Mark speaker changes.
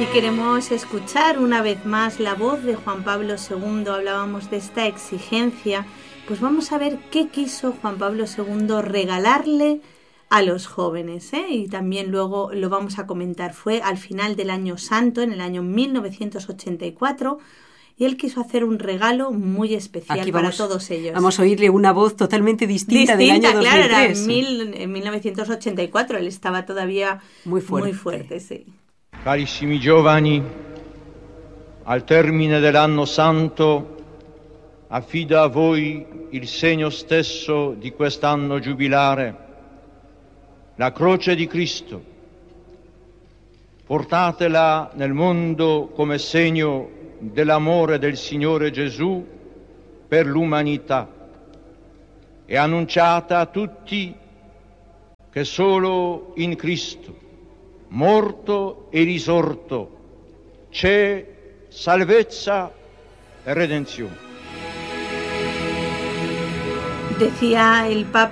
Speaker 1: Y queremos escuchar una vez más la voz de Juan Pablo II. Hablábamos de esta exigencia. Pues vamos a ver qué quiso Juan Pablo II regalarle a los jóvenes, ¿eh? Y también luego lo vamos a comentar. Fue al final del año santo, en el año 1984, y él quiso hacer un regalo muy especial para todos ellos.
Speaker 2: Vamos a oírle una voz totalmente distinta del año 2003.
Speaker 1: Claro, era en 1984, él estaba todavía muy fuerte, sí.
Speaker 3: Carissimi giovani, al termine dell'anno santo affido a voi il segno stesso di quest'anno giubilare, la croce di Cristo. Portatela nel mondo come segno dell'amore del Signore Gesù per l'umanità e annunciate a tutti che solo in Cristo, morto e risorto, c'è salvezza e redenzione.
Speaker 1: Decía el Papa